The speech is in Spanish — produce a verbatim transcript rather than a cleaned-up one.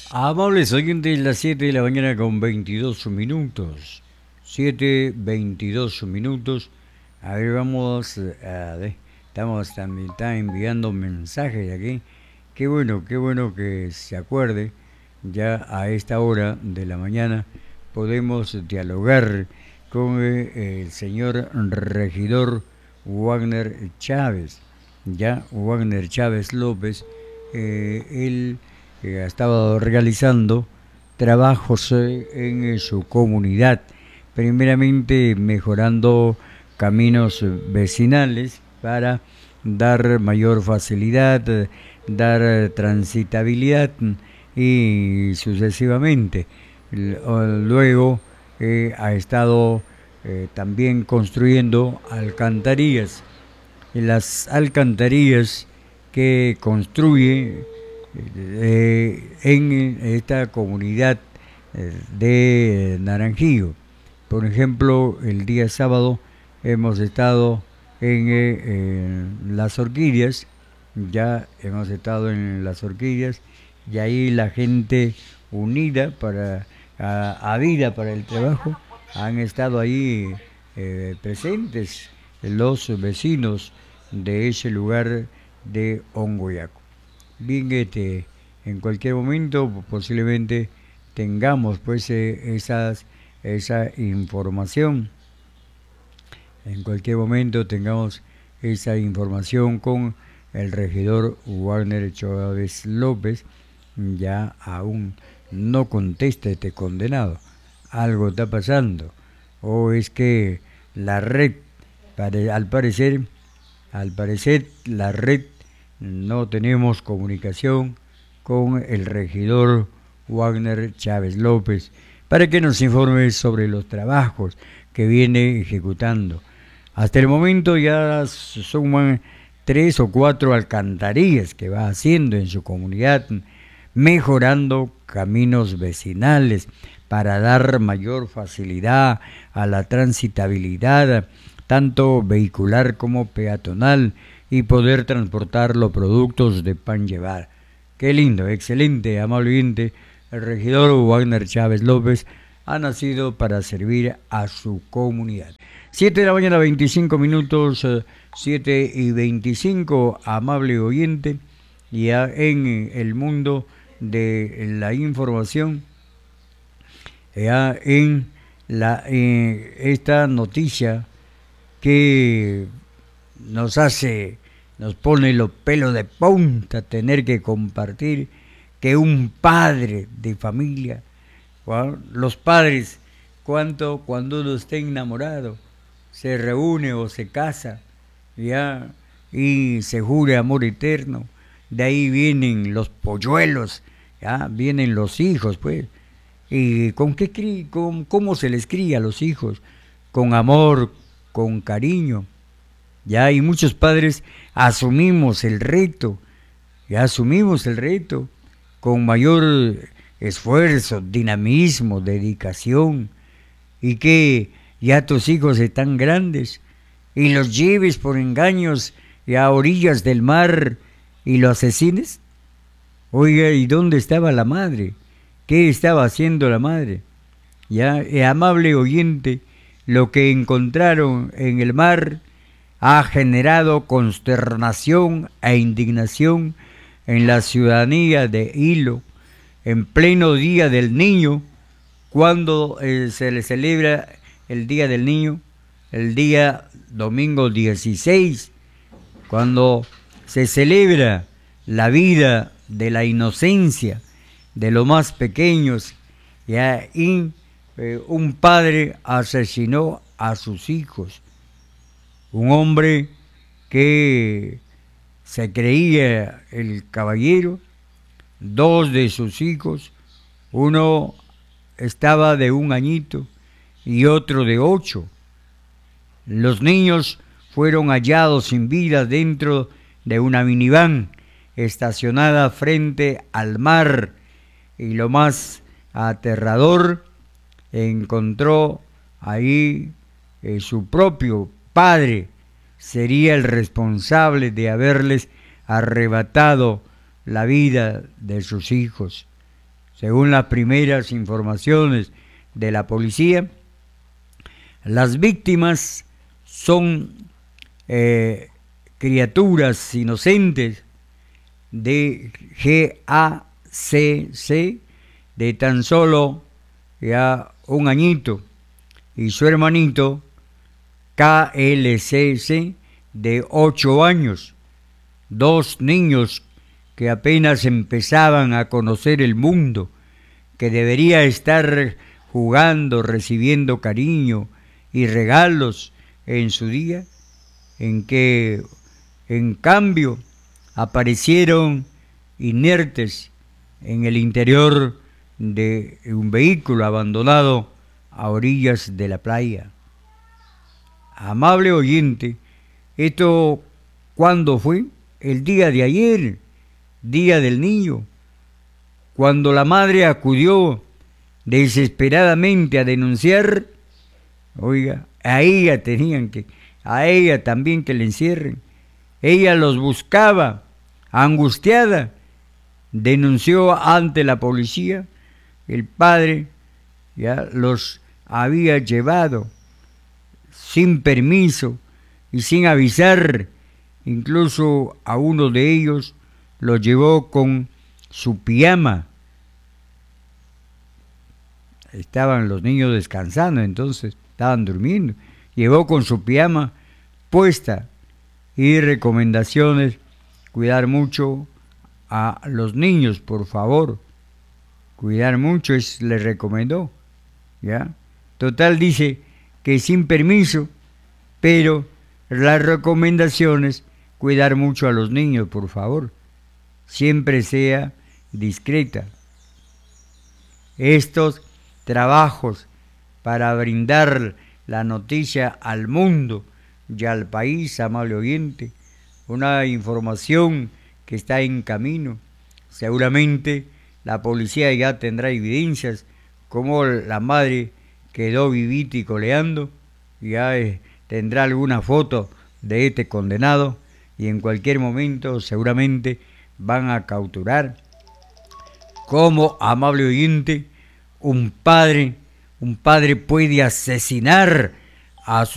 Amables oyentes, las siete de la mañana con veintidós minutos. Siete veintidós minutos. A ver, vamos a ver. Estamos también está enviando mensajes aquí. Qué bueno, qué bueno que se acuerde. Ya a esta hora de la mañana podemos dialogar con eh, el señor regidor Wagner Chávez. Ya Wagner Chávez López. Eh, él que ha estado realizando trabajos eh, en eh, su comunidad, primeramente mejorando caminos vecinales para dar mayor facilidad, eh, dar eh, transitabilidad y sucesivamente. Luego eh, ha estado eh, también construyendo alcantarillas. Las alcantarillas que construye eh, en esta comunidad eh, de Naranjillo. Por ejemplo, el día sábado hemos estado en, eh, en las Orquídeas, ya hemos estado en las Orquídeas y ahí la gente unida para a, a vida para el trabajo han estado ahí eh, presentes los vecinos de ese lugar de Ongoyaco. Bien, este, en cualquier momento posiblemente tengamos pues eh, esas, esa información. En cualquier momento tengamos esa información con el regidor Wagner Chávez López. Ya aún no contesta este condenado. Algo está pasando. O es que la red, al parecer, al parecer la red no tenemos comunicación con el regidor Wagner Chávez López para que nos informe sobre los trabajos que viene ejecutando. Hasta el momento ya suman tres o cuatro alcantarillas que va haciendo en su comunidad, mejorando caminos vecinales para dar mayor facilidad a la transitabilidad, tanto vehicular como peatonal, y poder transportar los productos de pan llevar. Qué lindo, excelente, amable oyente. El regidor Wagner Chávez López ha nacido para servir a su comunidad. siete de la mañana, veinticinco minutos, siete y veinticinco, amable oyente. Ya en el mundo de la información, ya en la, eh, esta noticia que nos hace, nos pone los pelos de punta tener que compartir que un padre de familia, bueno, los padres, cuánto cuando uno está enamorado, se reúne o se casa, ya, y se jura amor eterno, de ahí vienen los polluelos, ya, vienen los hijos, pues, y con qué crí, con, cómo se les cría a los hijos, con amor, con cariño. Ya, y muchos padres asumimos el reto, ya asumimos el reto con mayor esfuerzo, dinamismo, dedicación, y que ya tus hijos están grandes y los lleves por engaños a orillas del mar y los asesines. Oiga, ¿y dónde estaba la madre? ¿Qué estaba haciendo la madre? Ya, eh, amable oyente, lo que encontraron en el mar ha generado consternación e indignación en la ciudadanía de Hilo, en pleno Día del Niño, cuando eh, se le celebra el Día del Niño, el día domingo dieciséis, cuando se celebra la vida de la inocencia de los más pequeños, ya, y eh, un padre asesinó a sus hijos. Un hombre que se creía el caballero, dos de sus hijos, uno estaba de un añito y otro de ocho. Los niños fueron hallados sin vida dentro de una minivan estacionada frente al mar, y lo más aterrador, encontró ahí eh, su propio padre sería el responsable de haberles arrebatado la vida de sus hijos. según las primeras informaciones de la policía, las víctimas son eh, criaturas inocentes de G A C C de tan solo ya un añito y su hermanito K L C C de ocho años, dos niños que apenas empezaban a conocer el mundo, que debería estar jugando, recibiendo cariño y regalos en su día, en que en cambio aparecieron inertes en el interior de un vehículo abandonado a orillas de la playa. Amable oyente, ¿esto cuándo fue? El día de ayer, Día del Niño, cuando la madre acudió desesperadamente a denunciar. Oiga, a ella tenían que, a ella también que le encierren. Ella los buscaba, angustiada, denunció ante la policía. El padre ya los había llevado sin permiso y sin avisar. Incluso a uno de ellos lo llevó con su pijama. Estaban los niños descansando, entonces estaban durmiendo. Llevó con su pijama puesta. Y recomendaciones: cuidar mucho a los niños, por favor. Cuidar mucho, es, le recomendó. ¿Ya? Total, dice que sin permiso, pero las recomendaciones: cuidar mucho a los niños, por favor. Siempre sea discreta. Estos trabajos para brindar la noticia al mundo y al país, amable oyente, una información que está en camino. Seguramente la policía ya tendrá evidencias, como la madre quedó vivita y coleando, ya eh, tendrá alguna foto de este condenado, y en cualquier momento seguramente van a capturar. Como, amable oyente, un padre, un padre puede asesinar a su